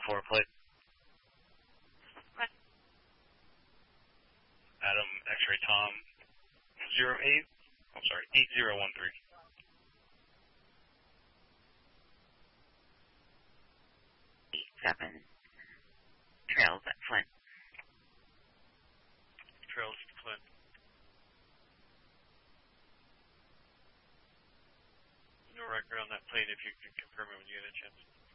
4 plate. What? Adam, X-ray Tom, 8013. 7 Trails at Flint. Trails to Flint. No record on that plate if you can confirm it when you get a chance.